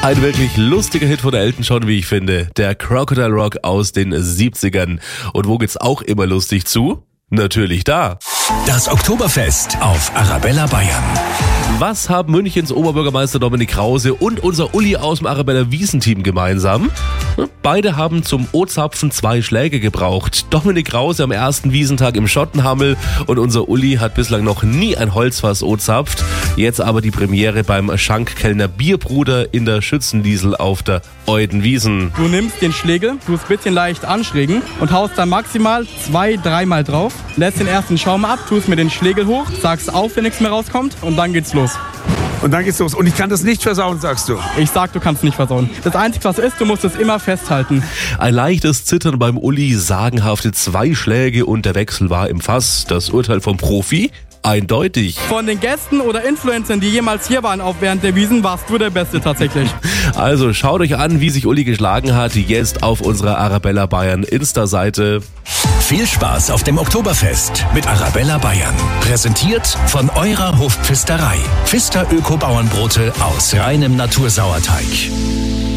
Ein wirklich lustiger Hit von Elton John, wie ich finde. Der Crocodile Rock aus den 70ern. Und wo geht's auch immer lustig zu? Natürlich da. Das Oktoberfest auf Arabella Bayern. Was haben Münchens Oberbürgermeister Dominik Krause und unser Uli aus dem Arabella Wiesenteam gemeinsam? Beide haben zum O-Zapfen 2 Schläge gebraucht. Dominik Krause am ersten Wiesentag im Schottenhammel und unser Uli hat bislang noch nie ein Holzfass O-Zapft. Jetzt aber die Premiere beim Schankkellner Bierbruder in der Schützenliesel auf der Eudenwiesen. Du nimmst den Schlegel, tust ein bisschen leicht anschrägen und haust dann maximal 2-3 Mal drauf. Lässt den ersten Schaum ab, tust mir den Schlegel hoch, sagst auf, wenn nichts mehr rauskommt und dann geht's los. Und dann geht's los. Und ich kann das nicht versauen, sagst du? Ich sag, du kannst nicht versauen. Das Einzige, was ist, du musst es immer festhalten. Ein leichtes Zittern beim Uli, sagenhafte 2 Schläge und der Wechsel war im Fass. Das Urteil vom Profi? Eindeutig. Von den Gästen oder Influencern, die jemals hier waren während der Wiesen, warst du der Beste tatsächlich. Also schaut euch an, wie sich Uli geschlagen hat, jetzt auf unserer Arabella Bayern Insta-Seite. Viel Spaß auf dem Oktoberfest mit Arabella Bayern. Präsentiert von eurer Hofpfisterei. Pfister Öko-Bauernbrote aus reinem Natursauerteig.